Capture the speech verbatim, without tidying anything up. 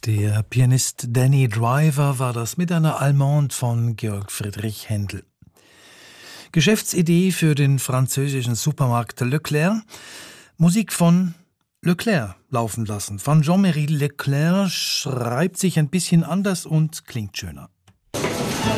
Der Pianist Danny Driver war das mit einer Allemande von Georg Friedrich Händel. Geschäftsidee für den französischen Supermarkt Leclerc, Musik von Leclerc laufen lassen. Von Jean-Marie Leclerc schreibt sich ein bisschen anders und klingt schöner.